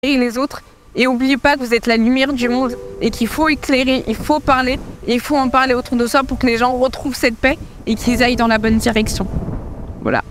les autres. Et n'oubliez pas que vous êtes la lumière du monde et qu'il faut éclairer, il faut parler, et il faut en parler autour de soi pour que les gens retrouvent cette paix et qu'ils aillent dans la bonne direction. Voilà.